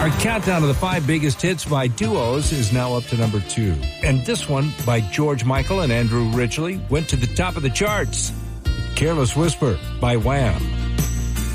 Our countdown of the 5 biggest hits by duos is now up to number 2. And this one, by George Michael and Andrew Ridgeley, went to the top of the charts. Careless Whisper by Wham.